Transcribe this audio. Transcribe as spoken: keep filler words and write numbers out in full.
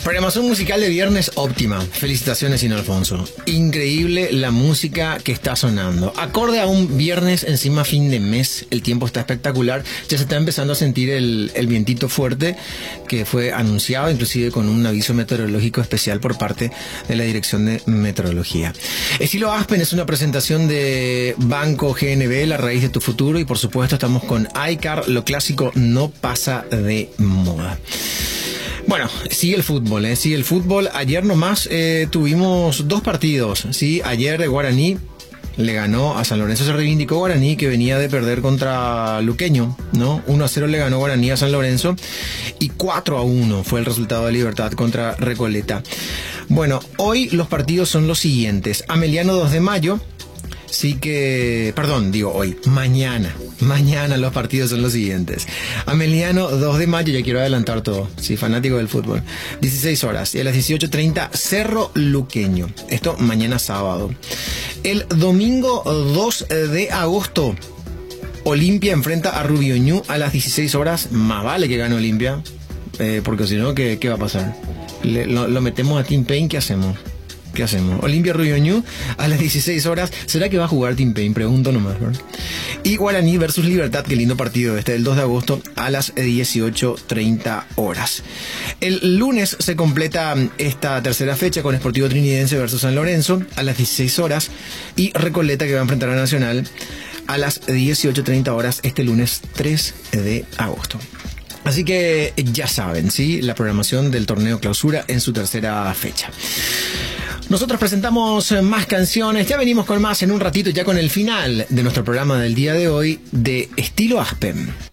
Programación musical de viernes óptima. Felicitaciones, Sino Alfonso. Increíble la música que está sonando. Acorde a un viernes encima fin de mes, el tiempo está espectacular. Ya se está empezando a sentir el, el vientito fuerte que fue anunciado, inclusive con un aviso meteorológico especial por parte de la Dirección de Meteorología. Estilo Aspen es una presentación de Banco G N B, la raíz de tu futuro, y por supuesto estamos con iCar, lo clásico no pasa de moda. Bueno, sigue el fútbol, ¿eh? Sigue el fútbol. Ayer nomás eh, tuvimos dos partidos, ¿sí? Ayer Guaraní le ganó a San Lorenzo, se reivindicó Guaraní, que venía de perder contra Luqueño, ¿no? uno a cero le ganó Guaraní a San Lorenzo y cuatro a uno fue el resultado de Libertad contra Recoleta. Bueno, hoy los partidos son los siguientes. Ameliano dos de mayo. Sí que, perdón, digo hoy, mañana, mañana los partidos son los siguientes. Ameliano, dos de mayo, ya quiero adelantar todo, sí, fanático del fútbol, dieciséis horas, y a las dieciocho treinta, Cerro Luqueño, esto mañana sábado. El domingo dos de agosto, Olimpia enfrenta a Rubio Ñu a las dieciséis horas, más vale que gane Olimpia, eh, porque si no, ¿qué, qué va a pasar? Le, lo, lo metemos a Tim Payne, ¿qué hacemos? ¿Qué hacemos? Olimpia Rubio Ñu a las dieciséis horas. ¿Será que va a jugar Tim Payne? Pregunto nomás, ¿verdad? Y Guaraní versus Libertad, qué lindo partido este, el dos de agosto a las dieciocho treinta horas. El lunes se completa esta tercera fecha con Sportivo Trinidense versus San Lorenzo a las dieciséis horas y Recoleta, que va a enfrentar a Nacional a las dieciocho treinta horas este lunes tres de agosto. Así que ya saben, ¿sí? La programación del torneo clausura en su tercera fecha. Nosotros presentamos más canciones, ya venimos con más en un ratito, ya con el final de nuestro programa del día de hoy de Estilo Aspen.